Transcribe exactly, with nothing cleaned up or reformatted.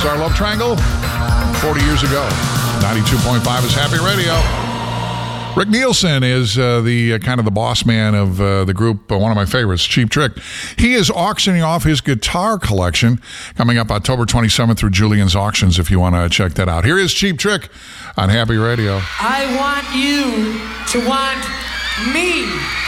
was our love triangle forty years ago. ninety-two point five is Happy Radio. Rick Nielsen is uh, the uh, kind of the boss man of uh, the group, uh, one of my favorites, Cheap Trick. He is auctioning off his guitar collection coming up October twenty-seventh through Julian's Auctions if you want to check that out. Here is Cheap Trick on Happy Radio. I want you to want me.